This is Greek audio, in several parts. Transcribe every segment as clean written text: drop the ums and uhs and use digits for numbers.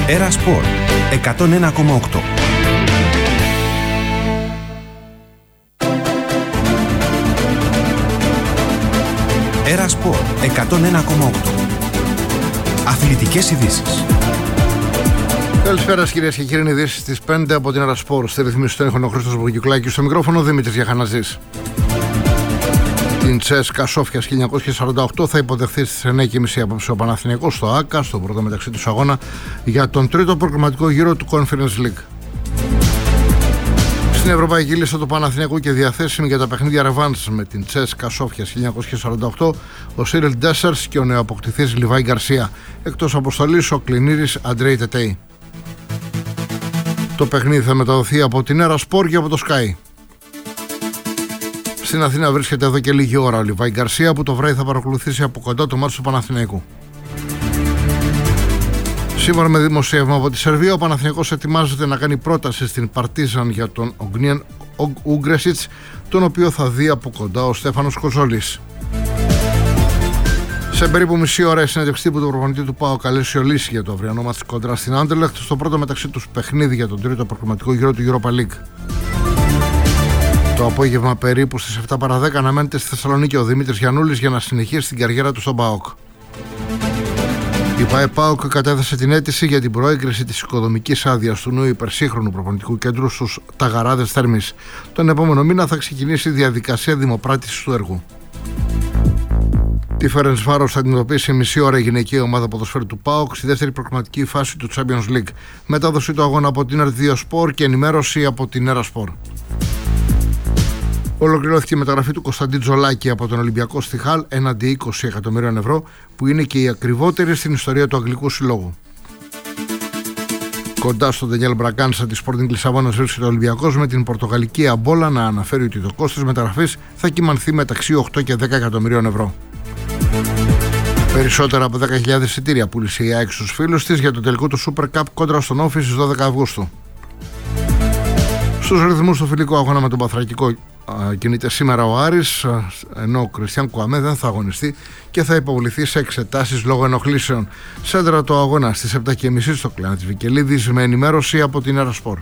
Era Sport 101,8. Era Sport 101,8. Αθλητικές ειδήσεις. Καλησπέρα κυρίες και κύριοι, ειδήσεις στις 5 από την Era Sport. Στη ρυθμίση του έγχων ο Χρήστος Μπογγιουκλάκης, στο μικρόφωνο Δημήτρης Γιαχαναζής. Την CSKA Sofia 1948 θα υποδεχθεί στις 9.30 απόψε ο Παναθηναϊκός στο ΆΚΑ, στο πρώτο μεταξύ τους αγώνα για τον τρίτο προκριματικό γύρο του Conference League. Στην ευρωπαϊκή λίστα του Παναθηναϊκού και διαθέσιμη για τα παιχνίδια ρεβάνς με την CSKA Sofia 1948, ο Σίριλ Ντέσσερς και ο νεοαποκτηθής Λιβάη Γκαρσία. Εκτός αποστολής ο κλινήρης Αντρέι Τετέι. Το παιχνίδι θα μεταδοθεί από την Era Sport και από το Sky. Στην Αθήνα βρίσκεται εδώ και λίγη ώρα ο Λιβάη Γκαρσία, που το βράδυ θα παρακολουθήσει από κοντά το μάτς του Παναθηναϊκού. Σύμφωνα με δημοσίευμα από τη Σερβία, ο Παναθηναϊκός ετοιμάζεται να κάνει πρόταση στην Παρτίζαν για τον Ογνιέν Ούγκρεσιτς, τον οποίο θα δει από κοντά ο Στέφανος Κοζόλης. Σε περίπου μισή ώρα η συνέντευξη τύπου του προπονητή του ΠΑΟΚ Αλέσιο Λύση για το αυριανό μάτς κόντρα στην Άντερλεχτ, στο πρώτο μεταξύ τους παιχνίδι για τον τρίτο προκριματικό γύρο του Europa League. Το απόγευμα περίπου στις 7 παρά 10 αναμένεται στη Θεσσαλονίκη ο Δημήτρης Γιαννούλης για να συνεχίσει την καριέρα του στον ΠΑΟΚ. Η ΠΑΟΚ κατέθεσε την αίτηση για την προέγκριση της οικοδομικής άδειας του νέου υπερσύγχρονου προπονητικού κέντρου στους Ταγαράδες Θέρμης. Τον επόμενο μήνα θα ξεκινήσει η διαδικασία δημοπράτησης του έργου. Τη Φερεντσβάρος θα αντιμετωπίσει μισή ώρα η γυναικεία ομάδα ποδοσφαίρου του ΠΑΟΚ στη δεύτερη προκριματική φάση του Champions League. Μετάδοση του αγώνα από την R2 Sport και ενημέρωση από την Era Sport. Ολοκληρώθηκε η μεταγραφή του Κωνσταντίν Τζολάκη από τον Ολυμπιακό στη Χαλ έναντι 20 εκατομμυρίων ευρώ, που είναι και η ακριβότερη στην ιστορία του Αγγλικού Συλλόγου. Κοντά στον Ντανιέλ Μπρακάνσα της Sporting Λισαβόνας βρίσκεται ο Ολυμπιακός, με την πορτογαλική Αμπόλα να αναφέρει ότι το κόστος μεταγραφής θα κυμανθεί μεταξύ 8 και 10 εκατομμυρίων ευρώ. Περισσότερα από 10.000 εισιτήρια πούλησε η ΑΕΚ στους φίλους της για το τελικό του Super Cup κόντρα στον Όφη στις 12 Αυγούστου. Στους ρυθμούς του φιλικού αγώνα με τον Παθρακικό κινείται σήμερα ο Άρης, ενώ ο Κριστιαν Κουαμέ δεν θα αγωνιστεί και θα υποβληθεί σε εξετάσεις λόγω ενοχλήσεων. Σέντρα το αγώνα στις 7.30 στο Κλάνα της Βικελίδης, με ενημέρωση από την Era Sport.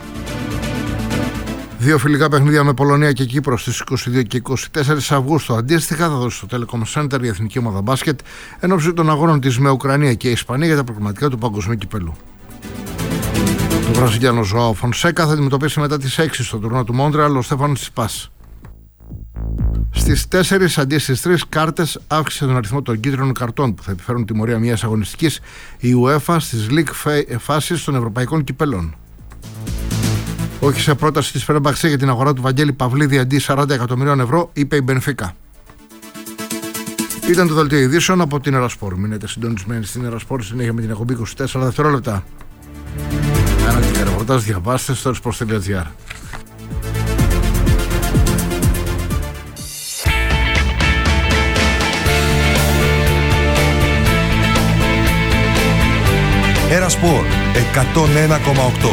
Δύο φιλικά παιχνίδια με Πολωνία και Κύπρο στις 22 και 24 Αυγούστου αντίστοιχα θα δώσει στο Telecom Center η εθνική ομάδα μπάσκετ εν ώψη των αγώνων της με Ουκρανία και Ισπανία για τα προκριματικά του Παγκοσμίου Κυπέλλου. Το Βραζιλιάνο Ζωάο Φονσέκα θα αντιμετωπίσει μετά τις 6 στο τουρνό του Μόντρεαλ ο Στέφανος Τσιπάς. Στις 4 αντί στις 3 κάρτες αύξησε τον αριθμό των κίτρινων καρτών που θα επιφέρουν τιμωρία μιας αγωνιστικής η UEFA στις League φάσεις των Ευρωπαϊκών Κυπέλλων. Όχι σε πρόταση της Φενέρμπαχτσε για την αγορά του Βαγγέλη Παυλίδη αντί 40 εκατομμυρίων ευρώ, είπε η Μπενφίκα. Ήταν το δελτίο ειδήσεων από την Era Sport. Μείνετε συντονισμένοι στην Era Sport, συνέχεια με την εκπομπή 24 δευτερόλεπτα. Αναλυτικά ρεπορτάζ διαβάστε στο sports.gr. Era Sport 101,8.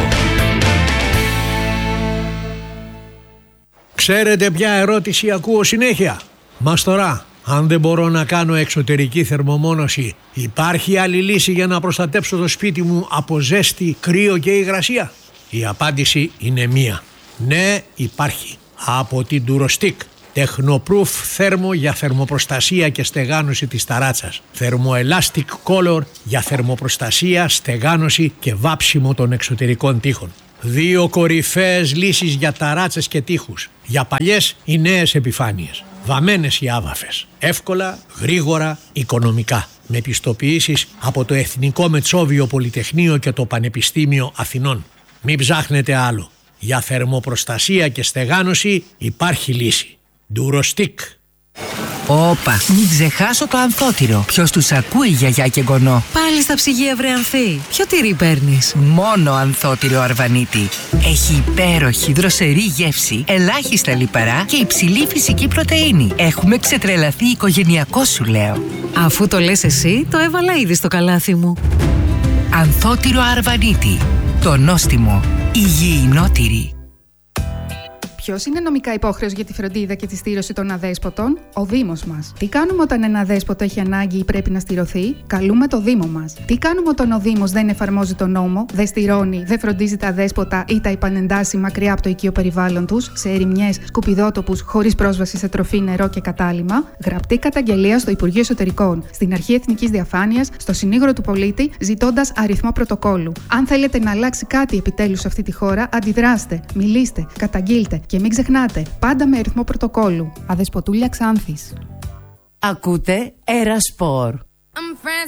Ξέρετε ποια ερώτηση ακούω συνέχεια? Μαστορά, αν δεν μπορώ να κάνω εξωτερική θερμομόνωση, υπάρχει άλλη λύση για να προστατέψω το σπίτι μου από ζέστη, κρύο και υγρασία? Η απάντηση είναι μία. Ναι, υπάρχει. Από την Durostick. Technoproof θέρμο για θερμοπροστασία και στεγάνωση της ταράτσας. Thermoelastic Color για θερμοπροστασία, στεγάνωση και βάψιμο των εξωτερικών τοίχων. Δύο κορυφαίες λύσεις για ταράτσες και τοίχους. Για παλιές ή νέες επιφάνειες. Βαμμένες ή άβαφες. Εύκολα, γρήγορα, οικονομικά. Με πιστοποιήσεις από το Εθνικό Μετσόβιο Πολυτεχνείο και το Πανεπιστήμιο Αθηνών. Μην ψάχνετε άλλο. Για θερμοπροστασία και στεγάνωση υπάρχει λύση. Durostick. Όπα, μην ξεχάσω το ανθότυρο. Ποιος τους ακούει, γιαγιά και γονό? Πάλι στα ψυγεία, βρε Ανθή. Ποιο τυρί παίρνεις? Μόνο ανθότυρο Αρβανίτη. Έχει υπέροχη δροσερή γεύση, ελάχιστα λιπαρά και υψηλή φυσική πρωτεΐνη. Έχουμε ξετρελαθεί οικογενειακό, σου λέω. Αφού το λες εσύ, το έβαλα ήδη στο καλάθι μου. Ανθότυρο Αρβανίτη. Το νόστιμο υγιεινό τυρί. Ποιος είναι νομικά υπόχρεος για τη φροντίδα και τη στήρωση των αδέσποτων? Ο Δήμος μας. Τι κάνουμε όταν ένα αδέσποτο έχει ανάγκη ή πρέπει να στηρωθεί? Καλούμε το Δήμο μας. Τι κάνουμε όταν ο Δήμος δεν εφαρμόζει τον νόμο, δεν στηρώνει, δεν φροντίζει τα αδέσποτα ή τα επανεντάσσει μακριά από το οικείο περιβάλλον τους, σε ερημιές, σκουπιδότοπους, χωρίς πρόσβαση σε τροφή, νερό και κατάλυμμα? Γραπτή καταγγελία στο Υπουργείο Εσωτερικών, στην Αρχή Εθνικής Διαφάνειας, στο Συνήγορο του Πολίτη, ζητώντας αριθμό πρωτοκόλλου. Αν θέλετε να αλλάξει κάτι επιτέλους σε αυτή τη χώρα, αντιδράστε, μιλήστε, καταγγείλτε και μην ξεχνάτε, πάντα με αριθμό πρωτοκόλλου. Αδεσποτούλια Ξάνθης. Ακούτε Ερασπορ.